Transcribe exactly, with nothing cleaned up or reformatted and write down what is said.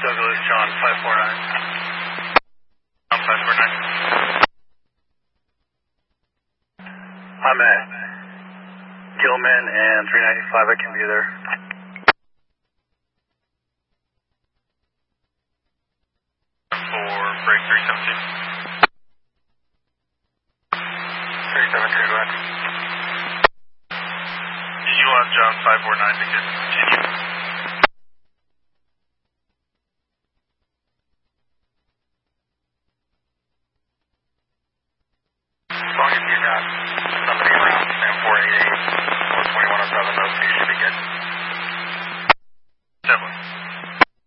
Douglas, John five four nine. John five four nine. I'm at Gilman and three ninety-five, I can be there. For break three seventeen. three seventeen, go ahead. You want John five four nine to continue?